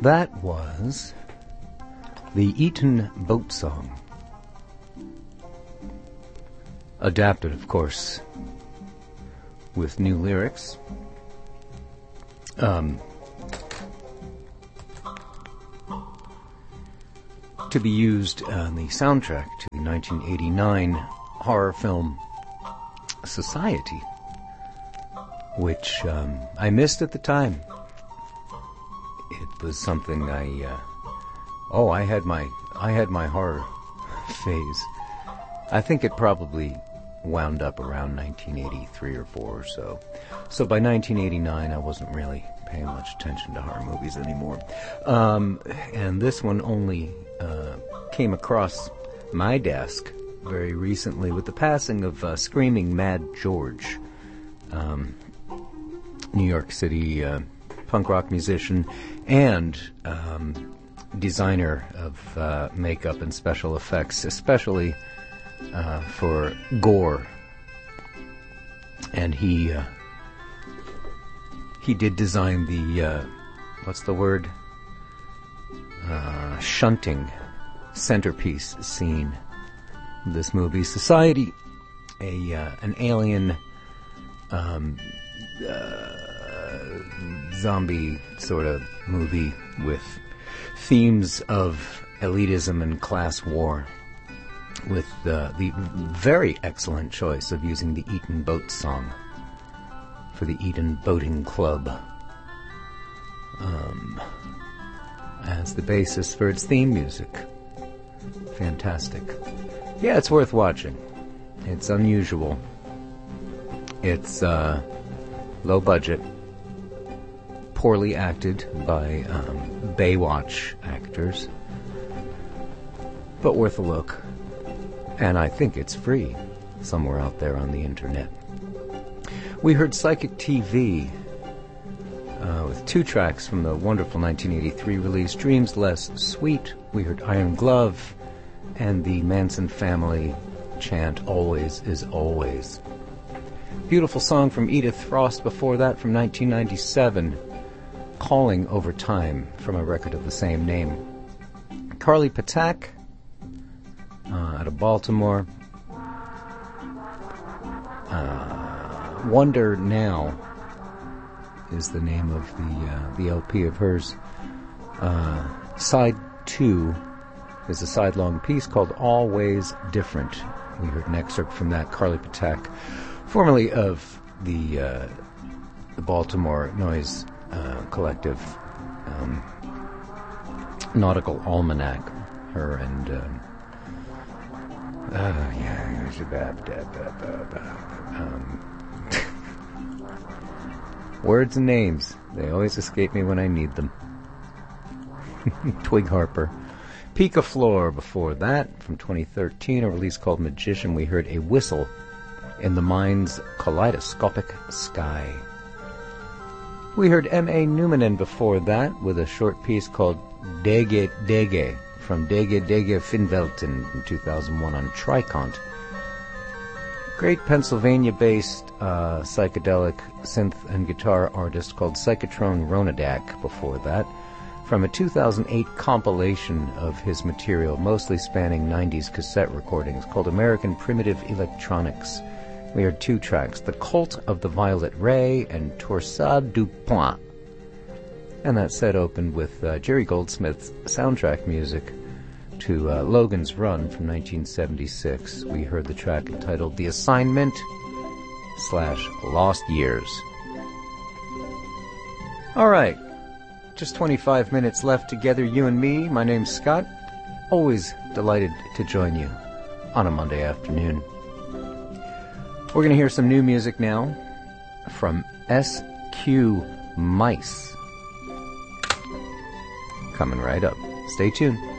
That was the Eton Boat Song. Adapted, of course, with new lyrics. To be used on the soundtrack to the 1989 horror film Society, which I missed at the time. It was something I had my horror phase. I think it probably wound up around 1983 or 4 or so. So by 1989, I wasn't really paying much attention to horror movies anymore. And this one only came across my desk very recently with the passing of Screaming Mad George, New York City punk rock musician and designer of makeup and special effects, especially for gore. And he did design the shunting centerpiece scene of this movie, Society, an alien zombie sort of movie with themes of elitism and class war, with the very excellent choice of using the Eton Boat Song for the Eton Boating Club as the basis for its theme music. Fantastic. Yeah, it's worth watching. It's unusual. It's low budget, poorly acted by Baywatch actors, but worth a look. And I think it's free somewhere out there on the internet. We heard Psychic TV with 2 tracks from the wonderful 1983 release Dreams Less Sweet. We heard Iron Glove and the Manson Family chant Always is Always. Beautiful song from Edith Frost before that from 1997, Calling Over Time, from a record of the same name. Carly Patak out of Baltimore. Wonder Now is the name of the LP of hers. Side 2 is a side-long piece called Always Different. We heard an excerpt from that. Carly Patak, formerly of the Baltimore Noise Collective, Nautical Almanac. Her and words and names, they always escape me when I need them. Twig Harper. Picaflor before that, from 2013, a release called Magician. We heard A Whistle in the Mind's Kaleidoscopic Sky. We heard M.A. Numanen before that, with a short piece called Dege Dege, from Dege Dege Finvelten in 2001 on Tricont. Great Pennsylvania-based psychedelic synth and guitar artist called Psychotrone Ronadak before that, from a 2008 compilation of his material, mostly spanning 90s cassette recordings, called American Primitive Electronics. We heard 2 tracks, The Cult of the Violet Ray and Torsade du Point. And that set opened with Jerry Goldsmith's soundtrack music to Logan's Run from 1976. We heard the track entitled The Assignment / Lost Years. All right. Just 25 minutes left together, you and me. My name's Scott. Always delighted to join you on a Monday afternoon. We're going to hear some new music now from SQ Mice. Coming right up. Stay tuned.